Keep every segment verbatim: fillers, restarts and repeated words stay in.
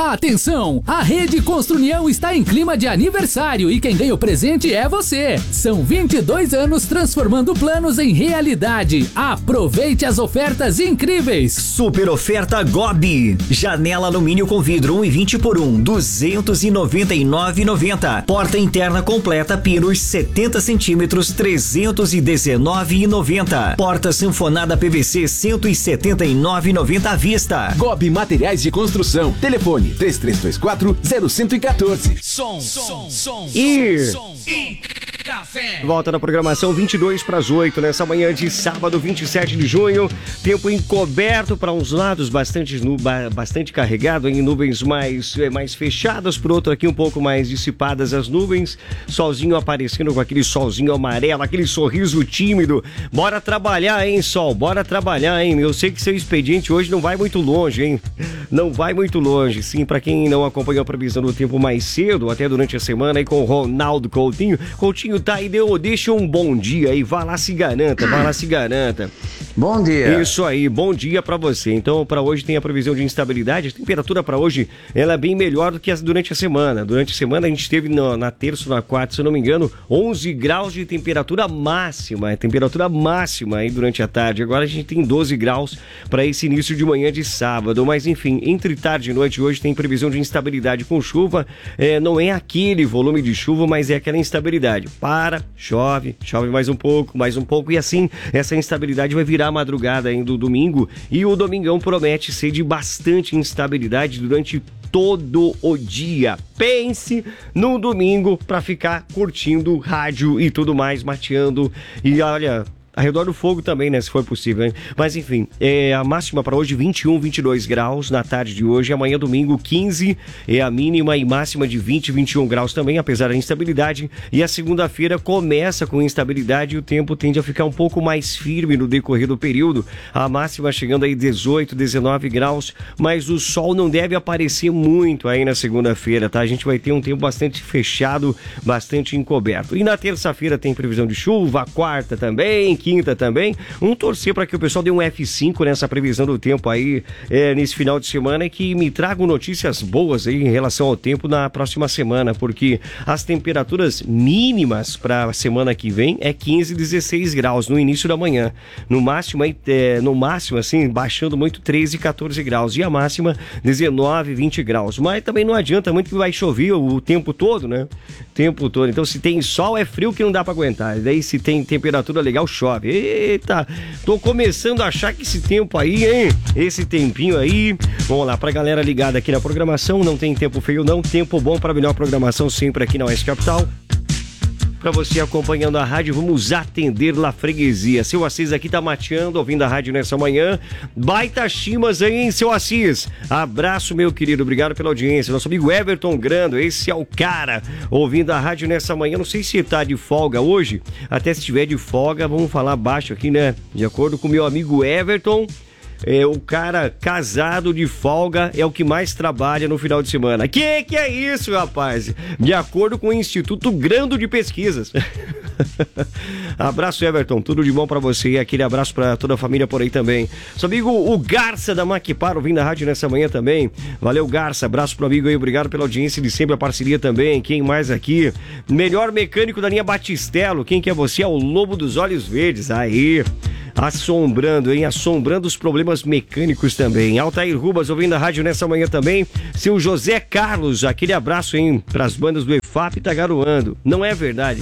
Atenção! A Rede Construnião está em clima de aniversário e quem ganha o presente é você. São vinte e dois anos transformando planos em realidade. Aproveite as ofertas incríveis. Super oferta Gobi. Janela alumínio com vidro um e vinte por um, duzentos e noventa e nove reais e noventa centavos. Porta interna completa pinos setenta centímetros, trezentos e dezenove reais e noventa centavos. Porta sanfonada P V C cento e setenta e nove reais e noventa centavos à vista. Gobi Materiais de Construção. Telefone três três dois quatro, zero um quatro. Som, som, som, e... som, som. Café. Volta na programação vinte e dois para as oito, nessa manhã de sábado, vinte e sete de junho. Tempo encoberto para uns lados, bastante, nu, bastante carregado em nuvens mais, mais fechadas, por outro aqui um pouco mais dissipadas as nuvens. Solzinho aparecendo com aquele solzinho amarelo, aquele sorriso tímido. Bora trabalhar, hein, Sol? Bora trabalhar, hein? Eu sei que seu expediente hoje não vai muito longe, hein? Não vai muito longe. Sim, para quem não acompanhou a previsão do tempo mais cedo, até durante a semana aí com o Ronaldo Coutinho. Coutinho tá aí, deu, deixa um bom dia aí, vá lá, se garanta, vá lá, se garanta. Bom dia. Isso aí, bom dia pra você. Então, pra hoje tem a previsão de instabilidade. A temperatura pra hoje, ela é bem melhor do que as durante a semana. Durante a semana a gente teve no, na terça ou na quarta, se eu não me engano, onze graus de temperatura máxima. É temperatura máxima aí durante a tarde. Agora a gente tem doze graus para esse início de manhã de sábado. Mas enfim, entre tarde e noite hoje tem previsão de instabilidade com chuva. É, não é aquele volume de chuva, mas é aquela instabilidade. Para, chove, chove mais um pouco, mais um pouco. E assim, essa instabilidade vai virar a madrugada ainda do domingo. E o domingão promete ser de bastante instabilidade durante todo o dia. Pense no domingo para ficar curtindo rádio e tudo mais, mateando. E olha, ao redor do fogo também, né, se for possível, hein? Mas enfim, é a máxima para hoje vinte e um, vinte e dois graus na tarde de hoje. Amanhã domingo quinze é a mínima e máxima de vinte, vinte e um graus também, apesar da instabilidade. E a segunda-feira começa com instabilidade e o tempo tende a ficar um pouco mais firme no decorrer do período. A máxima chegando aí dezoito, dezenove graus, mas o sol não deve aparecer muito aí na segunda-feira, tá? A gente vai ter um tempo bastante fechado, bastante encoberto. E na terça-feira tem previsão de chuva, quarta também, quinta também. Vamos torcer para que o pessoal dê um F cinco nessa previsão do tempo aí é, nesse final de semana e que me tragam notícias boas aí em relação ao tempo na próxima semana, porque as temperaturas mínimas para a semana que vem é quinze, dezesseis graus no início da manhã. No máximo, aí, é, no máximo assim, baixando muito treze, quatorze graus e a máxima dezenove, vinte graus. Mas também não adianta muito que vai chover o tempo todo, né? Tempo todo. Então se tem sol é frio que não dá para aguentar. Daí se tem temperatura legal, chove. Eita, tô começando a achar que esse tempo aí, hein? Esse tempinho aí. Vamos lá, pra galera ligada aqui na programação, não tem tempo feio não, tempo bom para melhor programação sempre aqui na Oeste Capital. Pra você acompanhando a rádio, vamos atender La Freguesia. Seu Assis aqui tá mateando, ouvindo a rádio nessa manhã. Baita chimas aí, hein, seu Assis? Abraço, meu querido, obrigado pela audiência. Nosso amigo Everton Grando, esse é o cara, ouvindo a rádio nessa manhã. Não sei se tá de folga hoje, até se tiver de folga, vamos falar baixo aqui, né? De acordo com meu amigo Everton, é, o cara casado de folga é o que mais trabalha no final de semana. Que que é isso, rapaz? De acordo com o Instituto Grando de Pesquisas. Abraço, Everton, tudo de bom pra você e aquele abraço pra toda a família por aí também. Seu amigo, o Garça da Maquipar, ouvindo a rádio nessa manhã também. Valeu, Garça, abraço pro amigo aí, obrigado pela audiência de sempre, a parceria também. Quem mais aqui? Melhor mecânico da linha Batistelo, quem que é você? É o Lobo dos Olhos Verdes, aí... Assombrando, hein? Assombrando os problemas mecânicos também. Altair Rubas ouvindo a rádio nessa manhã também. Seu José Carlos, aquele abraço, hein? Pras bandas do E F A P tá garoando. Não é verdade?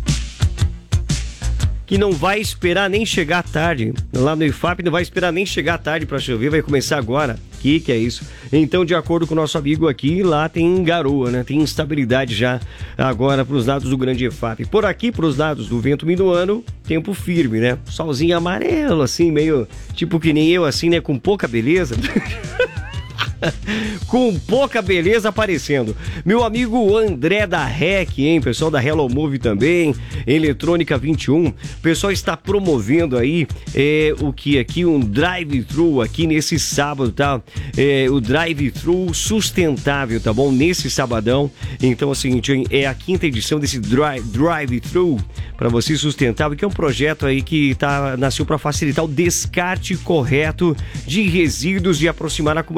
Que não vai esperar nem chegar tarde. Lá no I F A P não vai esperar nem chegar tarde pra chover, vai começar agora. Que que é isso? Então, de acordo com o nosso amigo aqui, lá tem garoa, né? Tem instabilidade já agora pros lados do grande I F A P. Por aqui, pros lados do vento minuano, tempo firme, né? Solzinho amarelo, assim, meio tipo que nem eu, assim, né? Com pouca beleza. Com pouca beleza aparecendo. Meu amigo André da R E C, hein? Pessoal da Hello Move também, Eletrônica vinte e um. O pessoal está promovendo aí é, o que aqui? Um drive-thru aqui nesse sábado, tá? É, o drive-thru sustentável, tá bom? Nesse sabadão. Então é o seguinte, hein? É a quinta edição desse drive, drive-thru para você sustentável, que é um projeto aí que tá, nasceu para facilitar o descarte correto de resíduos e aproximar a comunidade de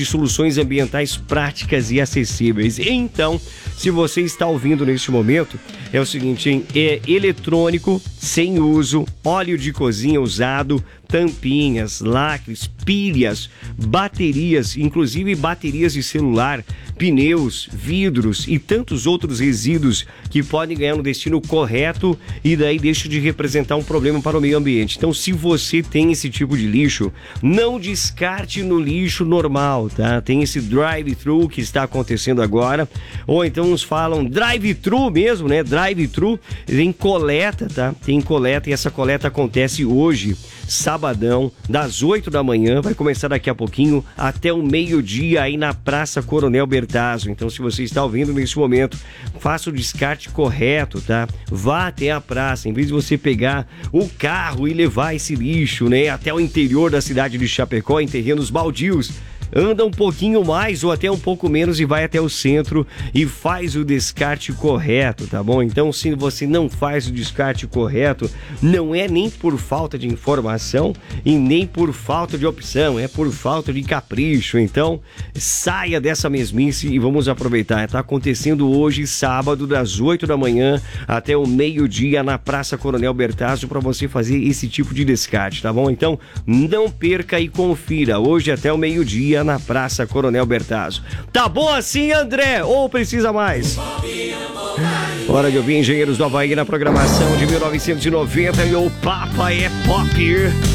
de soluções ambientais práticas e acessíveis. Então, se você está ouvindo neste momento, é o seguinte, hein? É eletrônico, sem uso, óleo de cozinha usado, tampinhas, lacres, pilhas, baterias, inclusive baterias de celular, pneus, vidros e tantos outros resíduos que podem ganhar no destino correto e daí deixam de representar um problema para o meio ambiente. Então, se você tem esse tipo de lixo, não descarte no lixo normal, tá? Tem esse drive-thru que está acontecendo agora, ou então uns falam drive-thru mesmo, né? Drive-thru, tem coleta, tá? Tem coleta e essa coleta acontece hoje, sabadão, das oito da manhã, vai começar daqui a pouquinho até o meio-dia aí na Praça Coronel Bertazzo. Então, se você está ouvindo nesse momento, faça o descarte correto, tá? Vá até a praça, em vez de você pegar o carro e levar esse lixo, né, até o interior da cidade de Chapecó, em terrenos baldios. Anda um pouquinho mais ou até um pouco menos e vai até o centro e faz o descarte correto, tá bom? Então, se você não faz o descarte correto, não é nem por falta de informação e nem por falta de opção, é por falta de capricho. Então, saia dessa mesmice e vamos aproveitar. Está acontecendo hoje, sábado, das oito da manhã até o meio-dia na Praça Coronel Bertazzo para você fazer esse tipo de descarte, tá bom? Então, não perca e confira. Hoje até o meio-dia na Praça Coronel Bertazzo. Tá bom assim, André? Ou precisa mais? Hora de ouvir Engenheiros do Havaí na programação de mil novecentos e noventa e o Papa é Pop.